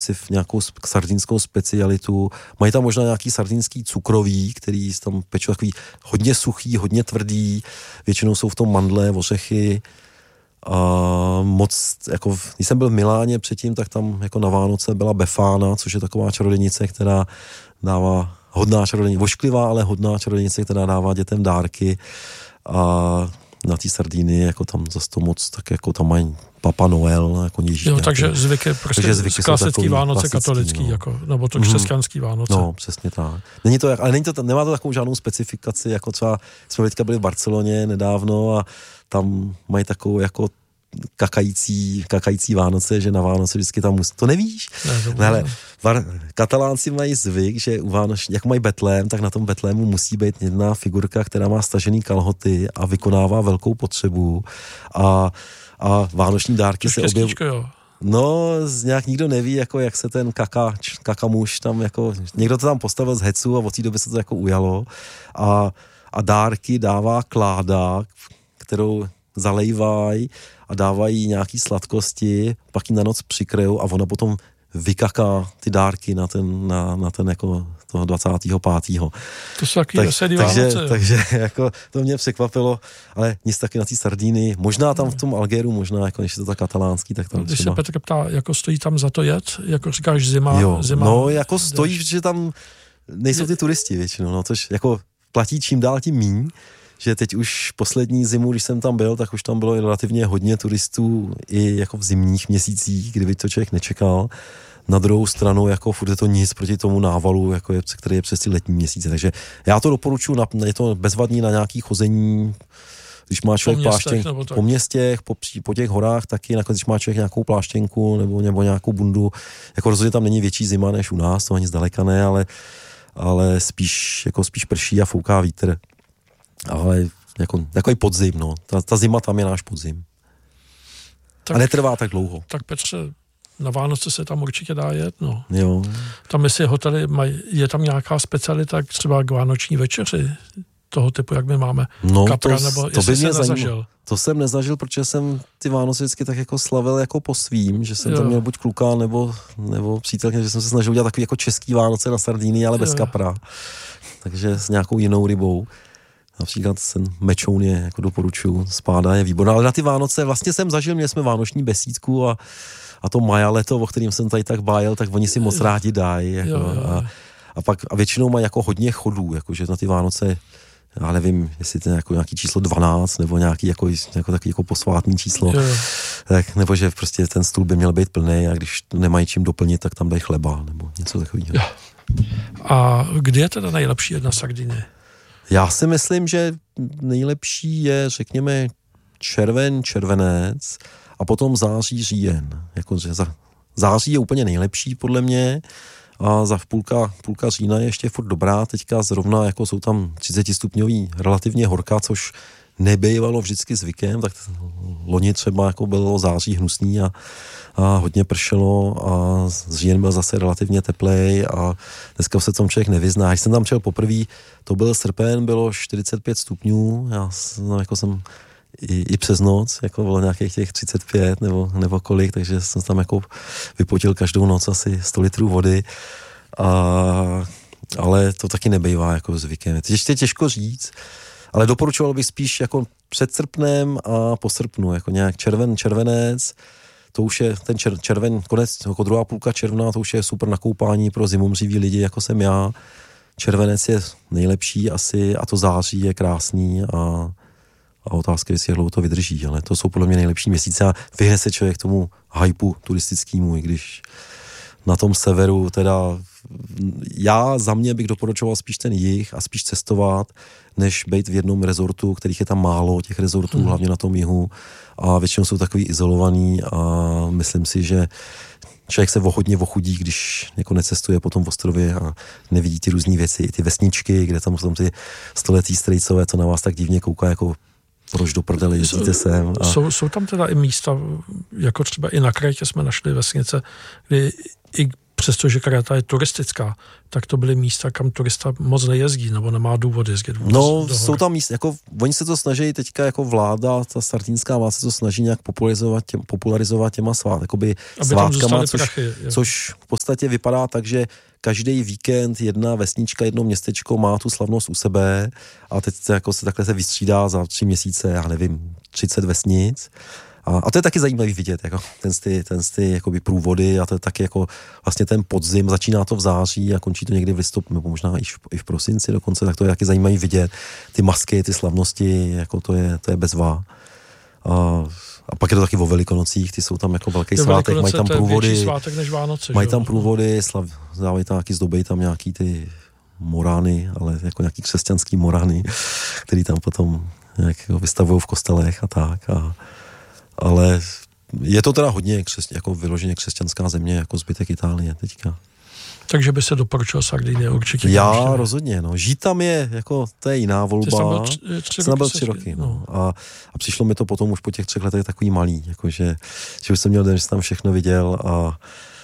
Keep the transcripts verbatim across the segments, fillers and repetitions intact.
nějakou sardinskou specialitu. Mají tam možná nějaký sardinský cukroví, který tam pečou takový hodně suchý, hodně tvrdý. Většinou jsou v tom mandle, ořechy. A moc, jako, když jsem byl v Miláně předtím, tak tam jako na Vánoce byla Befana, což je taková čarodějnice, která dává hodná čarodějnice, vošklivá, ale hodná čarodějnice, která dává dětem dárky. A na té Sardíny, jako tam zase to moc, tak jako tam mají Papa Noel, jako něží. Jo, takže zvyky, prostě takže zvyky klasický Vánoce, katolický, no. Jako, nebo to křesťanský Vánoce. No, přesně tak. Není to, ale není to, nemá to takovou žádnou specifikaci, jako třeba jsme teďka byli v Barceloně nedávno a tam mají takovou jako kakající, kakající Vánoce, že na Vánoce vždycky tam musí. To nevíš? Ne, to ne, ale var, Katalánci mají zvyk, že u Vánoc, jak mají betlém, tak na tom betlému musí být jedna figurka, která má stažený kalhoty a vykonává velkou potřebu a, a vánoční dárky to se objevují. No, nějak nikdo neví, jako jak se ten kaka, kakamuš tam jako, někdo to tam postavil z hecu a od té doby se to jako ujalo a, a dárky dává Kláda, kterou zalejvají a dávají nějaký sladkosti, pak ji na noc přikryjou a ona potom vykaká ty dárky na ten, na, na ten jako toho dvacátého pátého To jsou taky tak, veselý takže, Vánoce. Takže jako to mě překvapilo, ale nic taky na té Sardíny, možná tam v tom Algéru, možná jako než je to tak katalánský, tak tam Když třeba. se Petr ptá, jako stojí tam za to jet, jako říkáš zima, jo, zima. No, jako stojí, že tam nejsou ty turisti většinou, no, což jako platí čím dál tím míň, že teď už poslední zimu, když jsem tam byl, tak už tam bylo relativně hodně turistů i jako v zimních měsících, kdyby to člověk nečekal. Na druhou stranu, jako furt je to nic proti tomu návalu, jako je, který je přes ty letní měsíce. Takže já to doporučuji, na, je to bezvadný na nějaký chození, když má člověk pláštěnku po městech, po, po těch horách taky, nakonec když má člověk nějakou pláštěnku nebo, nebo nějakou bundu, jako rozhodně tam není větší zima než u nás, to ani zdaleka ne, ale, ale spíš, jako spíš prší a fouká vítr. Ale jako, jako i podzim, no. Ta, ta zima tam je náš podzim. Tak, a netrvá tak dlouho. Tak Petře, na Vánoce se tam určitě dá jet, no. Jo. Tam jestli hotely mají, je tam nějaká specialita třeba k vánoční večeři toho typu, jak my máme no, kapra, to, nebo to by mě nezažil. To jsem nezažil, protože jsem ty Vánoce vždycky tak jako slavil jako po svým, že jsem jo. tam měl buď kluka nebo, nebo přítelkyně, že jsem se snažil udělat takový jako český Vánoce na Sardínii, ale jo. bez kapra. Takže s nějakou jinou rybou. Například ten mečoun je, jako doporučuju, spáda je výborná, ale na ty Vánoce vlastně jsem zažil, měli jsme vánoční besídku a, a to majaleto, o kterým jsem tady tak bájel, tak oni si moc rádi dají. Jako, a, a, pak, a většinou mají jako hodně chodů, jakože na ty Vánoce, já nevím, jestli to je jako nějaký číslo dvanáct, nebo nějaký jako, jako takový jako posvátný číslo, tak, nebo že prostě ten stůl by měl být plný a když nemají čím doplnit, tak tam dají chleba, nebo něco takového. A kdy je teda nejlepší jedna Sardinie? Já si myslím, že nejlepší je, řekněme, červen, červenec a potom září, říjen. Jako, že za, září je úplně nejlepší podle mě a za půlka, půlka října je ještě furt dobrá. Teďka zrovna jako jsou tam třicetistupňový relativně horká, což nebývalo vždycky zvykem, tak loni třeba jako bylo září hnusný a, a hodně pršelo a říjen byl zase relativně teplej a dneska se tom člověk nevyzná. Když jsem tam přijel poprvé, to byl srpen, bylo čtyřicet pět stupňů, já no, jako jsem i, i přes noc, jako bylo nějakých těch třicet pět nebo, nebo kolik, takže jsem tam jako vypotil každou noc asi sto litrů vody, a, ale to taky nebývá jako zvykem. Ještě těžko říct, ale doporučoval bych spíš jako před srpnem a po srpnu, jako nějak červen, červenec, to už je ten čer, červen, konec, jako druhá půlka června, to už je super na koupání pro zimomřivý lidi, jako jsem já. Červenec je nejlepší asi a to září je krásný a, a otázka je, jestli dlouho to vydrží, ale to jsou podle mě nejlepší měsíce a vyhne se člověk tomu hypeu turistickému, i když na tom severu teda já za mě bych doporučoval spíš ten jih a spíš cestovat, než být v jednom rezortu, kterých je tam málo, těch rezortů, hmm. hlavně na tom jihu a většinou jsou takový izolovaný a myslím si, že člověk se hodně ochudí, když jako necestuje po tom ostrově a nevidí ty různý věci, i ty vesničky, kde tam jsou ty stoletý strejcové, co na vás tak divně kouká, jako proč do prdele jezdíte sem. A... Jsou, jsou tam teda i místa, jako třeba i na Krétě jsme našli vesnice, kdy i přestože Kreta je turistická, tak to byly místa, kam turista moc nejezdí, nebo nemá důvod jezdit. No, jsou tam místa, jako, oni se to snaží teďka jako vláda, ta sardinská vláda se to snaží nějak popularizovat, tě, popularizovat těma svát, jakoby svátkama, což, prachy, což v podstatě vypadá tak, že každý víkend jedna vesnička, jedno městečko má tu slavnost u sebe a teď se, jako se takhle se vystřídá za tři měsíce, já nevím, třicet vesnic. A, a to je taky zajímavý vidět, jako ten ty, ten ty jakoby průvody a to je taky jako vlastně ten podzim, začíná to v září a končí to někdy v listopadu, nebo možná i v, i v prosinci dokonce, tak to je taky zajímavý vidět, ty masky, ty slavnosti, jako to je, to je bezvá. A, a pak je to taky o Velikonocích, ty jsou tam jako velký jo, svátek, mají tam průvody, svátek než Vánoce, mají tam průvody, slav, dávají tam nějaký, zdobej tam nějaký ty morány, ale jako nějaký křesťanský morány, který tam potom nějak vystavují v kostelech a tak a ale je to teda hodně křes, jako vyloženě křesťanská země, jako zbytek Itálie teďka. Takže by se doporučil Sardinie určitě. Já nevštěme. Rozhodně, no. Žít tam je, jako, to je jiná volba. Jsem byl tři, tři jsem byl tři roky, no. no. A, a přišlo mi to potom už po těch třech letech takový malý, jakože, že už jsem měl den, že jsem tam všechno viděl a, a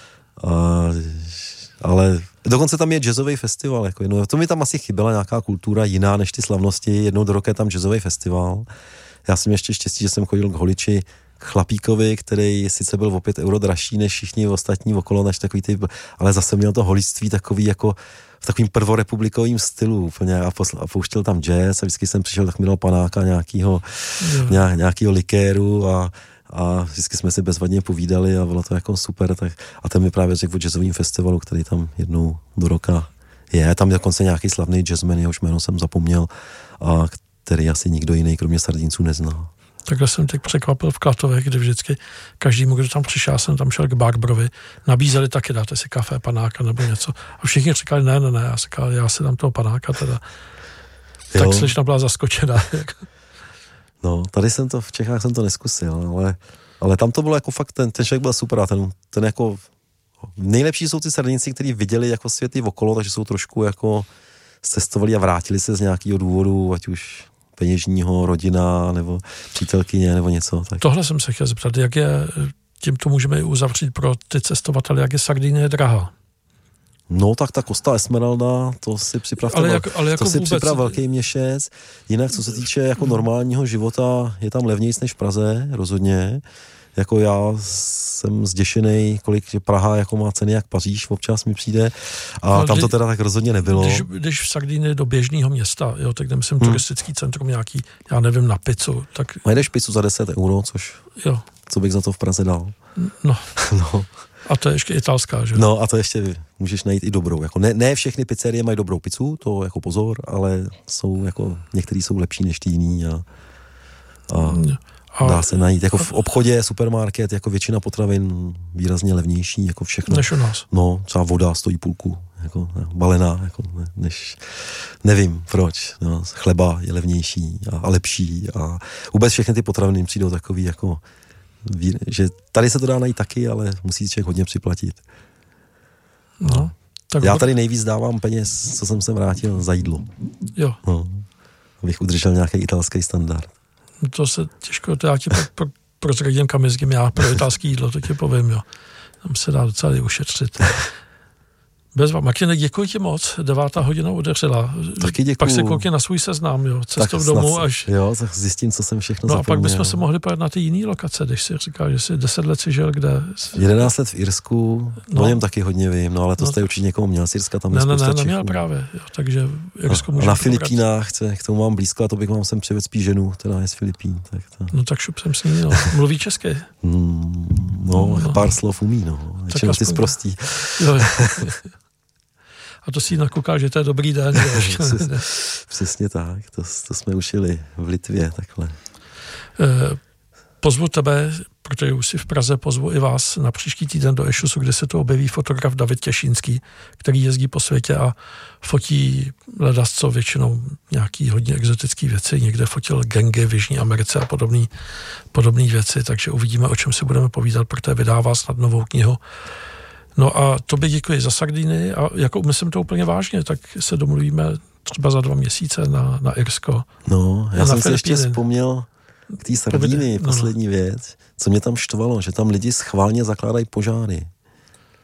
ale dokonce tam je jazzový festival, jako jednou, to mi tam asi chyběla nějaká kultura jiná než ty slavnosti, jednou do roka je tam jazzový festival. Já jsem ještě štěstí, že jsem chodil k holiči chlapíkovi, který sice byl o pět euro dražší než všichni ostatní okolo, než takový ty, ale zase měl to holictví takový jako v takovým prvorepublikovým stylu úplně a, posl- a pouštěl tam jazz a vždycky jsem přišel, tak mi dal panáka nějakýho, yeah. nějakýho likéru a, a vždycky jsme si bezvadně povídali a bylo to jako super. Tak, a ten mi právě řekl o jazzovým festivalu, který tam jednou do roka je. Tam dokonce nějaký slavný jazzman, jehož jméno jsem zapomněl a který asi nikdo jiný, kromě Sardinců, nezná. Takhle jsem teď překvapil v Klatovech, kde vždycky každému, kdo tam přišel, já jsem tam šel k Barbrovi, nabízeli taky, dáte si kafe, panáka nebo něco. A všichni říkali, ne, ne, ne, já, říkal, já si dám toho panáka teda. Jo. Tak slyšna byla zaskočená. No, tady jsem to, v Čechách jsem to neskusil, ale, ale tam to bylo jako fakt, ten, ten člověk byl super a ten, ten jako, nejlepší jsou ty Sardinci, kteří viděli jako světy okolo, takže jsou trošku jako cestovali a vrátili se z nějakého důvodu, ať už peněžního, rodina, nebo přítelkyně, nebo něco. Tak. Tohle jsem se chtěl zeptat, jak je, tímto můžeme uzavřít pro ty cestovatele, jak je Sardinie drahá? No, tak ta Costa Esmeralda, to si připravte, ale jak, ale jako to si vůbec... připrav velký měšec. Jinak, co se týče jako normálního života, je tam levnější než v Praze, rozhodně. Jako já jsem zděšený, kolik Praha jako má ceny jak Paříž, občas mi přijde. A ale tam to teda tak rozhodně nebylo. Když, když v Sardinii do běžného města, jo, tak tam jsem hmm. turistický centrum nějaký, já nevím, na pizzu. Tak... Najdeš pizzu za deset euro, což jo. Co bych za to v Praze dal. No. no. A to je ještě italská, že? No a to ještě můžeš najít i dobrou. Jako ne, ne všechny pizzerie mají dobrou pizzu, to jako pozor, ale jsou jako, některý jsou lepší než ty jiný a, a A, dá se najít. Jako v obchodě, supermarket, jako většina potravin výrazně levnější, jako všechno. Než u nás. No, třeba voda stojí půlku, jako balená, jako ne, než, nevím proč, no, chleba je levnější a, a lepší a vůbec všechny ty potraviny přijdou takový, jako, že tady se to dá najít taky, ale musí člověk hodně připlatit. No, tak já tady nejvíc dávám peněz, co jsem se vrátil za jídlo. Jo. No, abych udržel nějaký italský standard. To se těžko, to já ti pro, pro, prozradím, kam jezdím já pro italský jídlo, to ti povím, jo. Tam se dá docela ušetřit. Bez vám. Martine, děkuji ti moc, devátá hodina odeřila. Taky děkuji. Pak se koukni na svůj seznam, jo, cestou domů až... Jo, tak zjistím, co jsem všechno No zapomněl. a pak bychom se mohli pojet na ty jiný lokace, když si říkáš, že jsi deset let si žil, kde... jedenáct let v Irsku, no. O něm taky hodně vím, no ale to no, jste určitě někoho měl, z Irska tam ne, ne, ne, ne, neměl právě, jo, takže Irsko může... A na Filipínách, k tomu mám blízko, a to bych vám sem přived spíš ženu, která je z Filipín. Tak to... No tak šup jsem s ní, no. Mluví česky? Mm, no, no, pár slov umí, no. Většinou ty sprostí. Jo, jo. A to si nakouká, že to je dobrý den. Přesně, přesně tak, to, to jsme učili v Litvě takhle. E, pozvu tebe, protože už si v Praze, pozvu i vás na příští týden do Ešusu, kde se tu objeví fotograf David Těšínský, který jezdí po světě a fotí ledasco, většinou nějaký hodně exotický věci, někde fotil gangy v Jižní Americe a podobné podobné věci, takže uvidíme, o čem si budeme povídat, protože vydává snad novou knihu. No a tobě děkuji za Sardinii a jako myslím to úplně vážně, tak se domluvíme třeba za dva měsíce na, na Irsko. No, já jsem si ještě vzpomněl k té Sardinii, poslední no, věc, co mě tam štvalo, že tam lidi schválně zakládají požáry.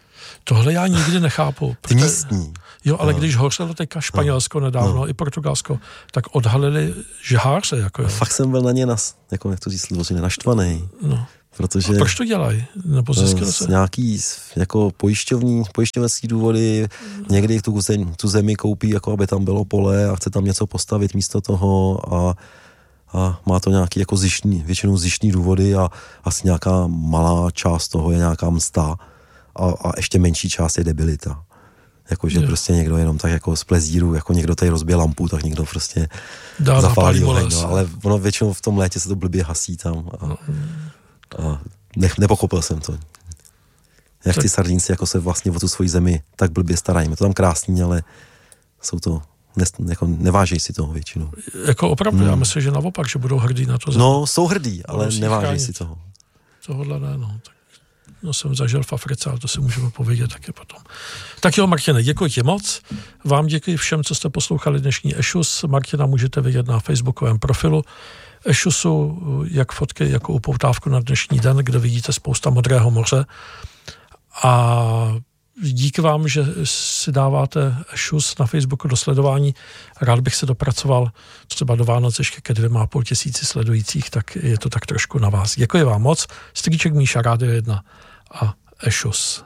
Tohle já nikdy nechápu. Ty místní. Jo, ale no. když hořelo teďka Španělsko no. nedávno, no. i Portugalsko, tak odhalili žháře. Jako jo. Fakt jsem byl na ně, nas, jako jak to říct, složně naštvaný. No. Protože a proč to dělají? Nebo zjistilo se? Nějaký jako pojišťovní, pojišťovací důvody, někdy tu zemi, tu zemi koupí, jako aby tam bylo pole a chce tam něco postavit místo toho a, a má to nějaký jako zištní, většinou zištní důvody a asi nějaká malá část toho je nějaká msta a, a ještě menší část je debilita. Jakože prostě někdo jenom tak jako z plezíru, jako někdo tady rozbije lampu, tak někdo prostě dá zapálí oheň, no, ale ono většinou v tom létě se to blbě hasí tam a, no. a ne, nepochopil jsem to. Jak tak. Ty Sardinci jako se vlastně o tu svoji zemi tak blbě starají. Je to tam krásný, ale jsou to, ne, jako nevážejí si toho většinou. Jako opravdu, hmm. já myslím, že naopak, že budou hrdí na to zemi. No, jsou hrdí, ale nevážejí si toho. Tohle ne, no. Tak, no jsem zažil v Africe, ale to si můžeme povědět taky potom. Tak jo, Martine, děkuji ti moc. Vám děkuji všem, co jste poslouchali dnešní Ešus. Martina můžete vidět na facebookovém profilu Ešusu, jak fotky, jako upoutávku na dnešní den, kde vidíte spousta modrého moře. A díky vám, že si dáváte Ešus na Facebooku do sledování. Rád bych se dopracoval třeba do Vánoc ještě ke dvěma a půl tisíci sledujících, tak je to tak trošku na vás. Děkuji vám moc. Strýček Míša, Rádio jedna a Ešus.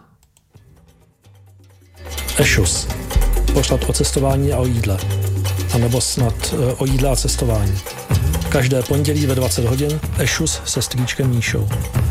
Ešus. Pořad o cestování a o jídle. A nebo snad o jídle a cestování. Každé pondělí ve dvacet hodin Ešus se Strýčkem Míšou.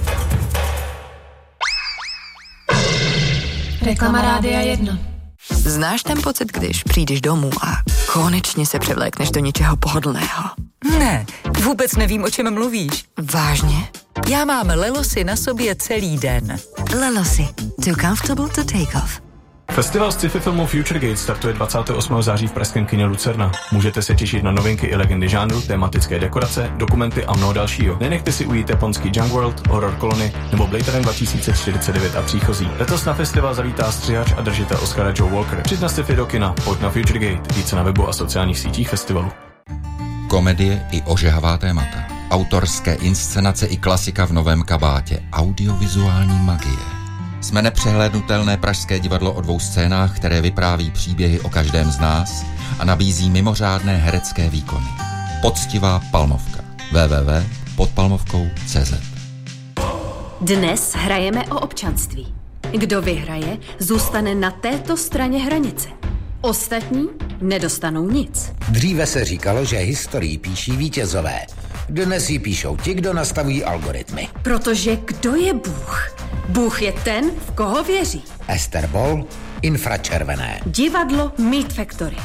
Reklama Rádia jedna. Znáš ten pocit, když přijdeš domů a konečně se převlékneš do něčeho pohodlného? Ne, vůbec nevím, o čem mluvíš. Vážně? Já mám Lelosy na sobě celý den. Lelosy. Too comfortable to take off. Festival sci-fi filmu Future Gate startuje dvacátého osmého září v pražském kině Lucerna. Můžete se těšit na novinky i legendy žánru, tematické dekorace, dokumenty a mnoho dalšího. Nenechte si ujít japonský Junk World, Horror Colony nebo Blade Runner dva tisíce čtyřicet devět a příchozí. Letos na festival zavítá střihač a držitel Oscara Joe Walker. Přijď na sci-fi do kina, pojď na Future Gate, více na webu a sociálních sítích festivalu. Komedie i ožehavá témata. Autorské inscenace i klasika v novém kabátě. Audiovizuální magie. Jsme nepřehlédnutelné pražské divadlo o dvou scénách, které vypráví příběhy o každém z nás a nabízí mimořádné herecké výkony. Poctivá Palmovka. w w w tečka pod palmovkou tečka c z. Dnes hrajeme o občanství. Kdo vyhraje, zůstane na této straně hranice. Ostatní nedostanou nic. Dříve se říkalo, že historii píší vítězové. Dnes ji píšou ti, kdo nastavují algoritmy. Protože kdo je Bůh? Bůh je ten, v koho věří. Ester Boll, Infračervené. Divadlo Meat Factory.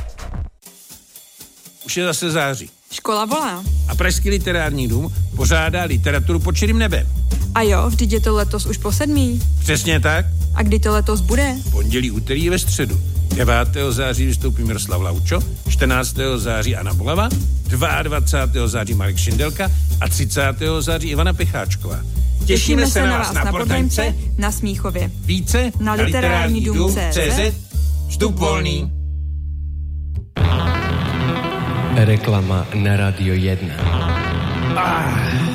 Už je zase září. Škola volá. A Pražský literární dům pořádá literaturu pod čirým nebem. A jo, vždyť je to letos už po sedmý. Přesně tak. A kdy to letos bude? Pondělí, úterý ve středu. devátého září vystoupí Miroslav Laučo, čtrnáctého září Anna Bulava, dvacátého druhého září Marek Šindelka a třicátého září Ivana Picháčková. Těšíme, Těšíme se na vás na, na Portaňce, na Smíchově. Více na literární dům tečka cé zet. Vstup volný. Reklama na Rádio jedna. Ah.